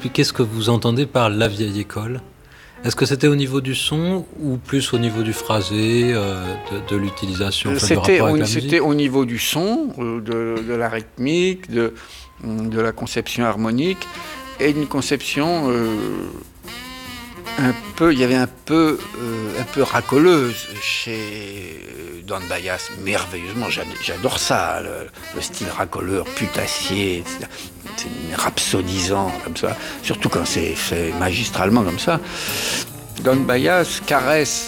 expliquer ce que vous entendez par la vieille école? Est-ce que c'était au niveau du son ou plus au niveau du phrasé, de l'utilisation, du rapport avec la musique? C'était au niveau du son, de la rythmique, de la conception harmonique et une conception il y avait un peu racoleuse chez Don Byas, merveilleusement, j'adore ça, le style racoleur, putassier, c'est rhapsodisant comme ça, surtout quand c'est fait magistralement comme ça. Don Byas caresse